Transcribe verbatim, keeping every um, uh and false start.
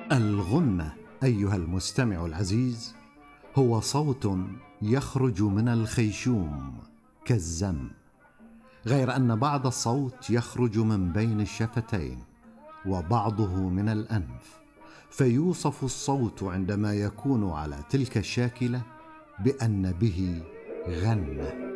الغنة أيها المستمع العزيز هو صوت يخرج من الخيشوم كالزم، غير أن بعض الصوت يخرج من بين الشفتين وبعضه من الأنف، فيوصف الصوت عندما يكون على تلك الشاكلة بأن به غنة.